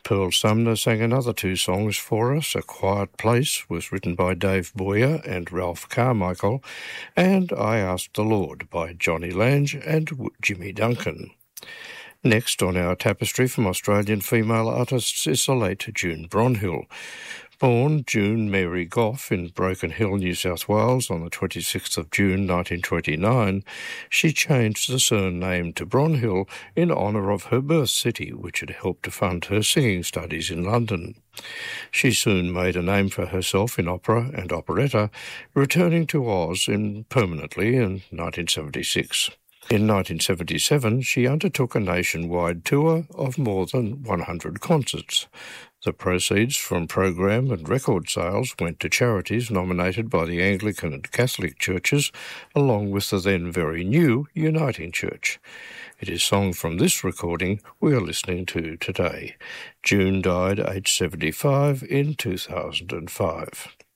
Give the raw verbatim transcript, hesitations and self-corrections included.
Pearl Sumner sang another two songs for us. A Quiet Place was written by Dave Boyer and Ralph Carmichael, and I Asked the Lord by Johnny Lange and Jimmy Duncan. Next on our tapestry from Australian female artists is the late June Bronhill. Born June Mary Goff in Broken Hill, New South Wales on the twenty-sixth of June nineteen twenty-nine, she changed the surname to Bronhill in honour of her birth city, which had helped to fund her singing studies in London. She soon made a name for herself in opera and operetta, returning to Oz in permanently in nineteen seventy-six. In nineteen seventy-seven, she undertook a nationwide tour of more than one hundred concerts. The proceeds from program and record sales went to charities nominated by the Anglican and Catholic churches, along with the then very new Uniting Church. It is song from this recording we are listening to today. June died aged seventy-five in two thousand five.